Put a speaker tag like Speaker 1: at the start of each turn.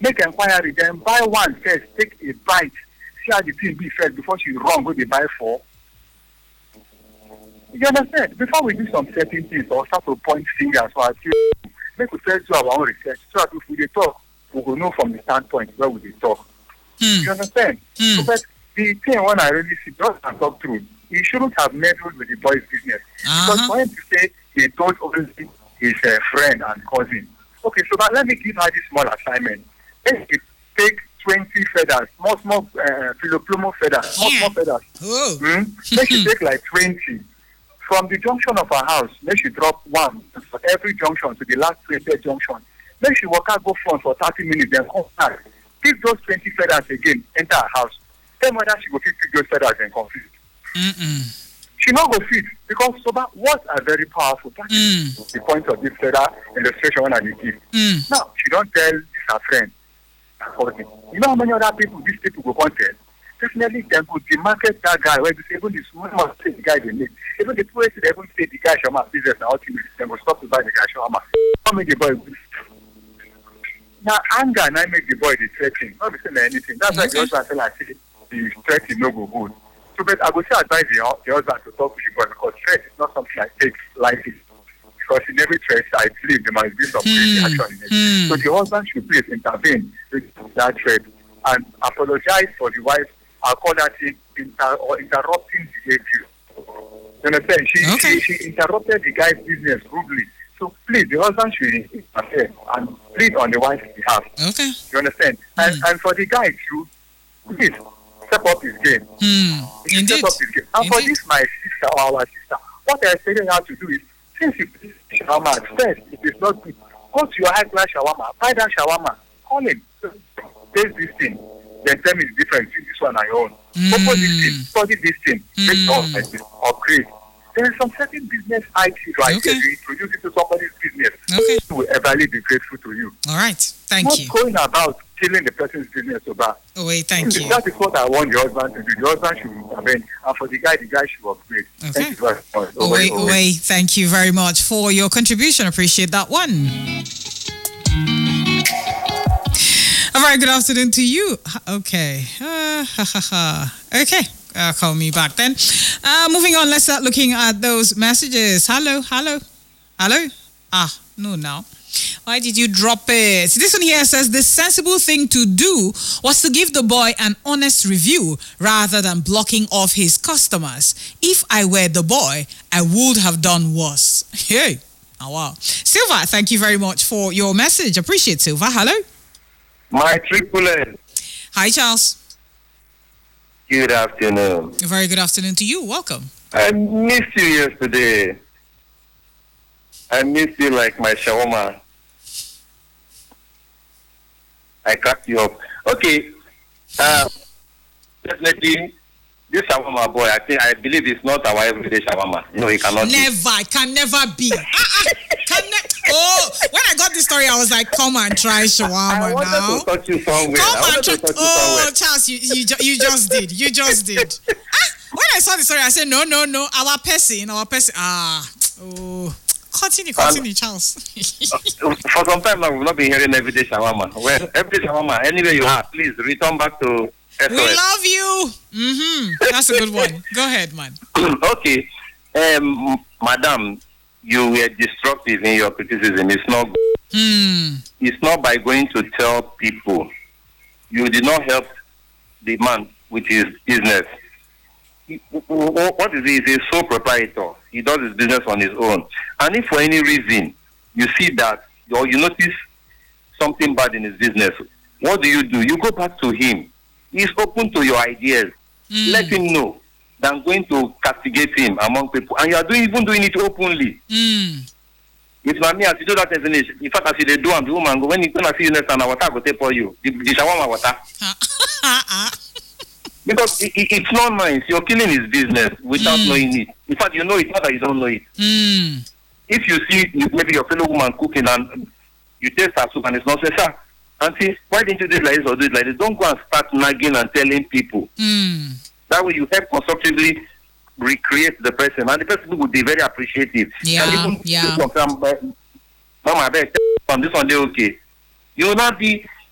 Speaker 1: make inquiry, then buy one first, take a bite, see how the thing be first before she run go dey buy 4. You understand? Before we do some certain things or start to point fingers or accuse, make we first do our own research so that if we dey talk, we will know from the standpoint where we dey talk. You understand? So, but the thing when I really see, just and talk through, he shouldn't have meddled with the boy's business. Because for him to say he told only his friend and cousin. Okay, so but let me give her this small assignment. Let's take 20 feathers, small philoplumo feathers, small feathers. Let she take like 20. From the junction of her house, let she drop one for every junction to the last 20 junction. Let she walk out, go front for 30 minutes, then come back. Pick those 20 feathers again, enter her house. Tell whether she go fit pick those feathers and confuse. She not go fit because sober words are very powerful. That is the point of this feather illustration when I give. Now she don't tell this her friend. You know how many other people these people go contact? Definitely they go demarket that guy where they say even the small must say the guy they need. Even the people they even say the guy shama business and ultimately they go stop to buy the guy shama. How make the boy now anger and I make the boy the threatening, not saying anything. That's why the husband say like the threatening no go good. So but I would say advise the husband to talk with the boy because threat is not something I take lightly. Because in every threat I believe there must be some crazy action in it. So the husband should please intervene with that threat and apologize for the wife. I call that interrupting behavior. You understand? She interrupted the guy's business rudely. So please, the husband should interfere and plead on the wife's behalf. Okay. You understand? And for the guy too, please step up his game. Step up his game. And for this, my sister or our sister, what I say her to do is, since you please shawarma first, it is not good. Go to your high class shawarma, buy that shawarma, call him, taste this thing. Then tell me the difference between this one and your own. Focus this thing, study this thing, make it upgrade. There is some certain business IT right here. You introduce it to somebody's business. Okay. Who will eventually be grateful to you.
Speaker 2: All right. Thank you.
Speaker 1: Not going about killing the person's business so bad.
Speaker 2: Oh, wait, thank you.
Speaker 1: That is what I want the husband to do. The husband should intervene. And for the guy should upgrade.
Speaker 2: Okay.
Speaker 1: Thank you very much.
Speaker 2: Wait. Thank you very much for your contribution. Appreciate that one. A very good afternoon to you. Okay. Okay. Call me back then. Moving on, let's start looking at those messages. Hello. No, now. Why did you drop it? This one here says the sensible thing to do was to give the boy an honest review rather than blocking off his customers. If I were the boy, I would have done worse. Hey. Oh, wow. Silva, thank you very much for your message. Appreciate Silva. Hello.
Speaker 3: My triple N.
Speaker 2: Hi, Charles.
Speaker 3: Good afternoon.
Speaker 2: A very good afternoon to you. Welcome.
Speaker 3: I missed you yesterday. I missed you like my shawarma. I cracked you up. Okay. Definitely, this shawarma boy, I believe it's not our everyday shawarma. No, it cannot be.
Speaker 2: It can never be. When I got this story, I was like, come and try shawarma now.
Speaker 3: I wanted to touch you somewhere.
Speaker 2: Charles, you just did. You just did. When I saw the story, I said, no. Our person. Continue, Charles.
Speaker 3: For some time now, we've not been hearing everyday shawarma. Well, everyday shawarma, anywhere you are, please return back to SOS.
Speaker 2: We love you. That's a good one. Go ahead, man.
Speaker 3: Okay. Madam, you were destructive in your criticism. It's not good. It's not by going to tell people. You did not help the man with his business. What is he? He's a sole proprietor. He does his business on his own. And if for any reason you see that or you notice something bad in his business, what do? You go back to him. He's open to your ideas. Let him know than going to castigate him among people. And you are even doing it openly. It's not me as you do that finish. In fact, as you do and the woman go, when you see you next time, water go take for you. The shawarma water. Because it's not nice. You're killing his business without knowing it. In fact, you know it, not that you don't know it. If you see maybe your fellow woman cooking and you taste her soup and it's not say, sir, auntie, why didn't you do it like this or do it like this? Don't go and start nagging and telling people. That way you help constructively recreate the person, and the person will be very appreciative.
Speaker 2: Yeah.
Speaker 3: Mama, I bet on this one day, okay. You will not be